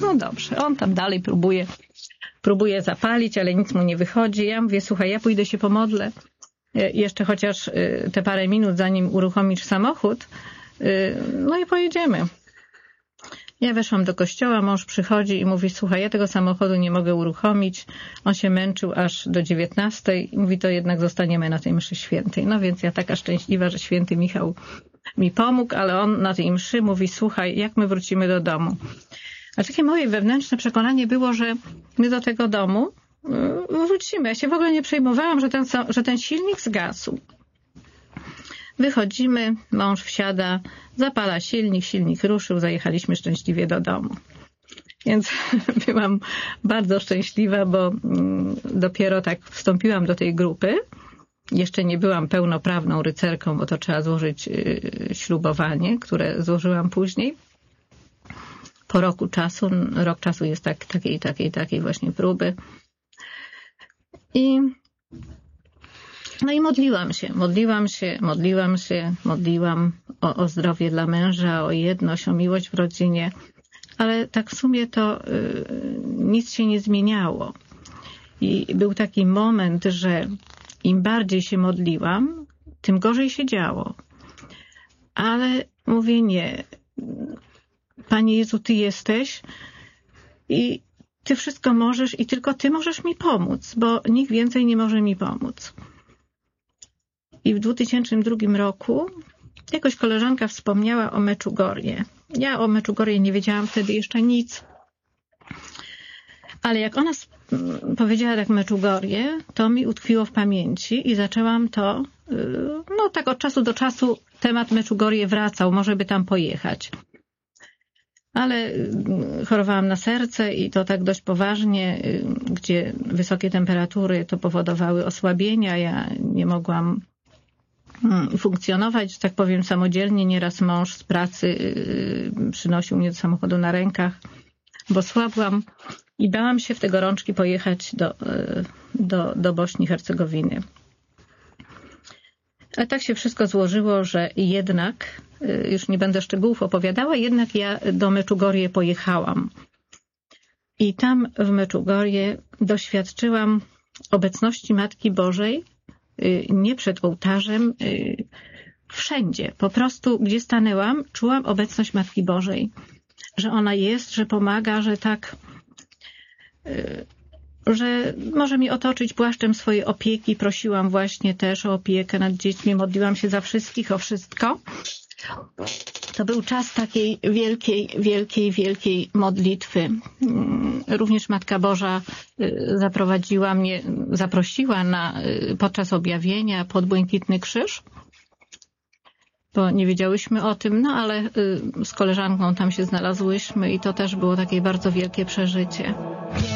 No dobrze, on tam dalej próbuje zapalić, ale nic mu nie wychodzi. Ja mówię, słuchaj, ja pójdę się pomodlę. Jeszcze chociaż te parę minut, zanim uruchomisz samochód, no i pojedziemy. Ja weszłam do kościoła, mąż przychodzi i mówi, słuchaj, ja tego samochodu nie mogę uruchomić. On się męczył aż do 19 i mówi, to jednak zostaniemy na tej mszy świętej. No więc ja taka szczęśliwa, że święty Michał mi pomógł, ale on na tej mszy mówi, słuchaj, jak my wrócimy do domu? A takie moje wewnętrzne przekonanie było, że my do tego domu wrócimy. Ja się w ogóle nie przejmowałam, że ten silnik zgasł. Wychodzimy, mąż wsiada, zapala silnik ruszył, zajechaliśmy szczęśliwie do domu. Więc byłam bardzo szczęśliwa, bo dopiero tak wstąpiłam do tej grupy. Jeszcze nie byłam pełnoprawną rycerką, bo to trzeba złożyć ślubowanie, które złożyłam później. Po roku czasu, rok czasu jest takiej właśnie próby. No i modliłam o zdrowie dla męża, o jedność, o miłość w rodzinie, ale tak w sumie to nic się nie zmieniało. I był taki moment, że im bardziej się modliłam, tym gorzej się działo. Ale mówię, nie, Panie Jezu, Ty jesteś i Ty wszystko możesz i tylko Ty możesz mi pomóc, bo nikt więcej nie może mi pomóc. I w 2002 roku jakoś koleżanka wspomniała o Meczugorie. Ja o Meczugorie nie wiedziałam wtedy jeszcze nic. Ale jak ona powiedziała tak Meczugorie, to mi utkwiło w pamięci i zaczęłam to, no tak od czasu do czasu temat Meczugorie wracał, może by tam pojechać. Ale chorowałam na serce i to tak dość poważnie, gdzie wysokie temperatury to powodowały osłabienia. Ja nie mogłam funkcjonować, że tak powiem, samodzielnie. Nieraz mąż z pracy przynosił mnie do samochodu na rękach, bo słabłam i bałam się w te gorączki pojechać do Bośni i Hercegowiny. Ale tak się wszystko złożyło, że jednak, już nie będę szczegółów opowiadała, jednak ja do Meczugorie pojechałam. I tam w Meczugorie doświadczyłam obecności Matki Bożej, nie przed ołtarzem, wszędzie. Po prostu, gdzie stanęłam, czułam obecność Matki Bożej. Że ona jest, że pomaga, że tak, że może mi otoczyć płaszczem swojej opieki. Prosiłam właśnie też o opiekę nad dziećmi, modliłam się za wszystkich, o wszystko. To był czas takiej wielkiej modlitwy. Również Matka Boża zaprosiła podczas objawienia pod Błękitny Krzyż, bo nie wiedziałyśmy o tym, no ale z koleżanką tam się znalazłyśmy i to też było takie bardzo wielkie przeżycie.